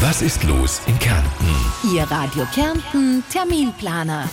Was ist los in Kärnten? Ihr Radio Kärnten Terminplaner.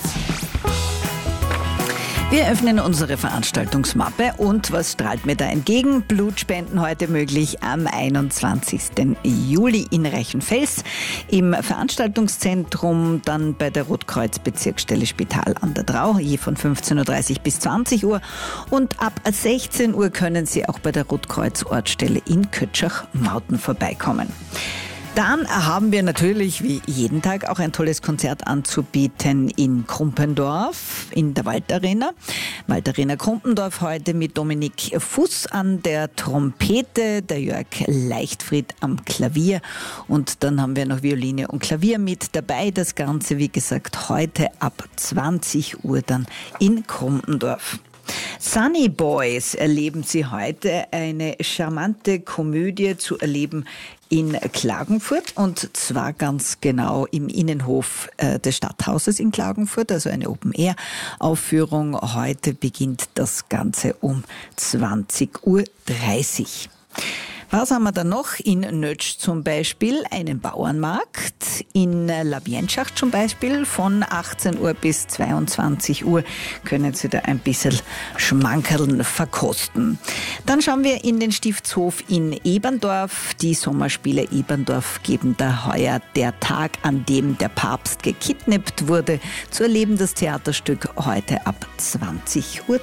Wir öffnen unsere Veranstaltungsmappe und was strahlt mir da entgegen? Blutspenden heute möglich am 21. Juli in Reichenfels im Veranstaltungszentrum, dann bei der Rotkreuz-Bezirksstelle Spital an der Drau, je von 15.30 Uhr bis 20 Uhr. Und ab 16 Uhr können Sie auch bei der Rotkreuz-Ortsstelle in Kötschach-Mauten vorbeikommen. Dann haben wir natürlich wie jeden Tag auch ein tolles Konzert anzubieten in Krumpendorf in der Waldarena. Waldarena Krumpendorf heute mit Dominik Fuß an der Trompete, der Jörg Leichtfried am Klavier und dann haben wir noch Violine und Klavier mit dabei. Das Ganze, wie gesagt, heute ab 20 Uhr dann in Krumpendorf. Sunny Boys erleben Sie heute, eine charmante Komödie zu erleben in Klagenfurt und zwar ganz genau im Innenhof des Stadthauses in Klagenfurt, also eine Open-Air-Aufführung. Heute beginnt das Ganze um 20.30 Uhr. Was haben wir da noch? In Nötsch zum Beispiel einen Bauernmarkt, in Labienschach zum Beispiel von 18 Uhr bis 22 Uhr können Sie da ein bisschen Schmankerln verkosten. Dann schauen wir in den Stiftshof in Eberndorf. Die Sommerspiele Eberndorf geben da heuer Der Tag, an dem der Papst gekidnappt wurde, zu erleben das Theaterstück heute ab 20.30 Uhr.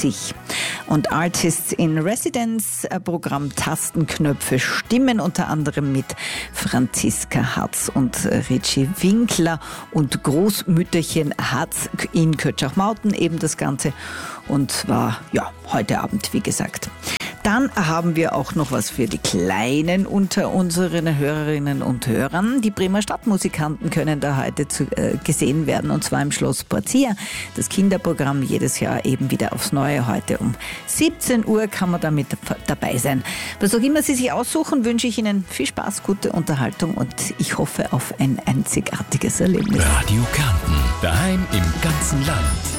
Und Artists in Residence, Programm Tastenknöpfe stimmen, unter anderem mit Franziska Harz und Richie Winkler und Großmütterchen Harz in Kötschach-Mauten eben das Ganze und zwar heute Abend, wie gesagt. Dann haben wir auch noch was für die Kleinen unter unseren Hörerinnen und Hörern. Die Bremer Stadtmusikanten können da heute gesehen werden und zwar im Schloss Porcia. Das Kinderprogramm jedes Jahr eben wieder aufs Neue. Heute um 17 Uhr kann man damit dabei sein. Was auch immer Sie sich aussuchen, wünsche ich Ihnen viel Spaß, gute Unterhaltung und ich hoffe auf ein einzigartiges Erlebnis. Radio Kärnten, daheim im ganzen Land.